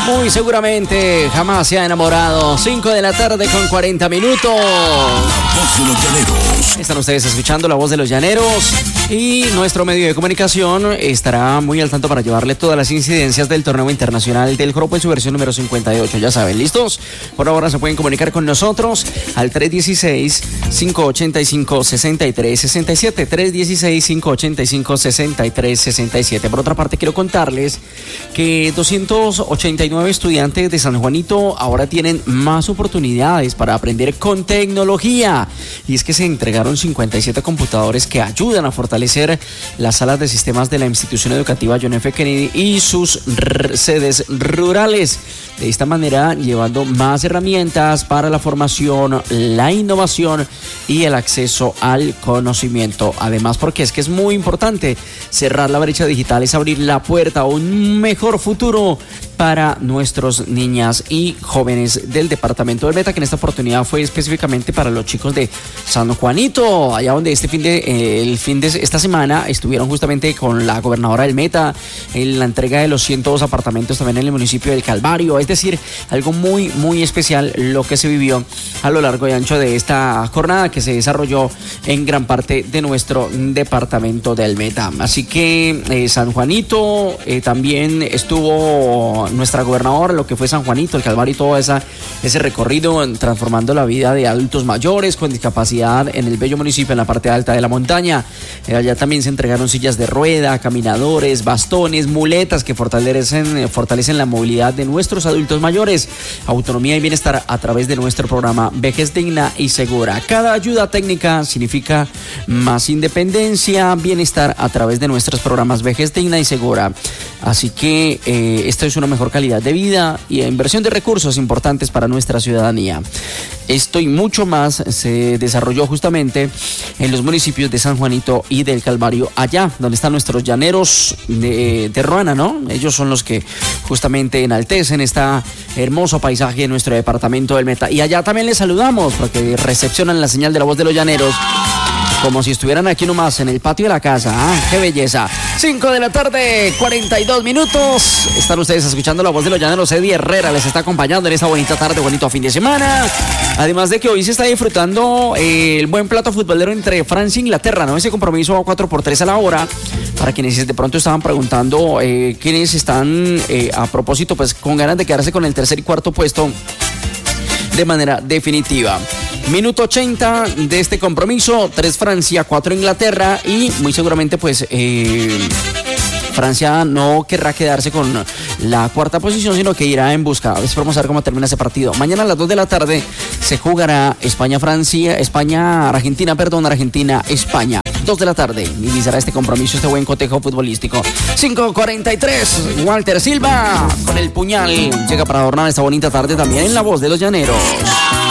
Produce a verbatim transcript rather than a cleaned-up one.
Muy seguramente jamás se ha enamorado. cinco de la tarde con cuarenta minutos. La voz de los llaneros. Están ustedes escuchando La Voz de los Llaneros y nuestro medio de comunicación estará muy al tanto para llevarle todas las incidencias del torneo internacional del Joropo en su versión número cincuenta y ocho. Ya saben, ¿listos? Por ahora se pueden comunicar con nosotros al tres uno seis, cinco ocho cinco, seis tres seis siete, tres uno seis, cinco ocho cinco, seis tres seis siete. Por otra parte, quiero contarles que doscientos ochenta y nueve estudiantes de San Juanito ahora tienen más oportunidades para aprender con tecnología. Y es que se entregaron cincuenta y siete computadores que ayudan a fortalecer las salas de sistemas de la institución educativa John F. Kennedy y sus r- sedes rurales. De esta manera, llevando más herramientas para la formación, la innovación y el acceso al conocimiento. Además, porque es que es muy importante cerrar la brecha digital, es abrir la puerta a un mejor futuro para nuestros niñas y jóvenes del departamento del Meta, que en esta oportunidad fue específicamente para los chicos de San Juanito, allá donde este fin de eh, el fin de esta semana estuvieron justamente con la gobernadora del Meta en la entrega de los ciento dos apartamentos también en el municipio del Calvario. Es decir, algo muy muy especial lo que se vivió a lo largo y ancho de esta jornada que se desarrolló en gran parte de nuestro departamento del Meta. Así que eh, San Juanito eh, también estuvo nuestra gobernadora, lo que fue San Juanito, el Calvario y todo esa, ese recorrido transformando la vida de adultos mayores con discapacidad en el bello municipio en la parte alta de la montaña. Eh, allá también se entregaron sillas de rueda, caminadores, bastones, muletas que fortalecen, fortalecen la movilidad de nuestros adultos mayores, autonomía y bienestar a través de nuestro programa Vejez Digna y Segura. Cada ayuda técnica significa más independencia, bienestar a través de nuestros programas Vejez Digna y Segura. Así que eh, esto es una mejor calidad de vida y inversión de recursos importantes para nuestra ciudadanía. Esto y mucho más se desarrolló justamente en los municipios de San Juanito y del Calvario, allá donde están nuestros llaneros de, de Ruana, ¿no? Ellos son los que justamente enaltecen este hermoso paisaje de nuestro departamento del Meta. Y allá también les saludamos porque recepcionan la señal de La Voz de los Llaneros como si estuvieran aquí nomás en el patio de la casa. ¡Ah, qué belleza! cinco de la tarde, cuarenta y dos minutos. Están ustedes escuchando La Voz de los Llaneros. Eddie Herrera les está acompañando en esta bonita tarde, bonito fin de semana. Además de que hoy se está disfrutando eh, el buen plato futbolero entre Francia e Inglaterra, ¿no? Ese compromiso a cuatro por tres a la hora. Para quienes de pronto estaban preguntando eh, quiénes están eh, a propósito, pues con ganas de quedarse con el tercer y cuarto puesto de manera definitiva. Minuto ochenta de este compromiso, tres Francia, cuatro Inglaterra y muy seguramente pues eh, Francia no querrá quedarse con la cuarta posición, sino que irá en busca. Vamos a ver cómo termina ese partido. Mañana a las dos de la tarde se jugará España-Francia, España-Argentina, perdón, Argentina-España. dos de la tarde iniciará este compromiso, este buen cotejo futbolístico. cinco cuarenta y tres, Walter Silva con el puñal llega para adornar esta bonita tarde también en La Voz de los Llaneros.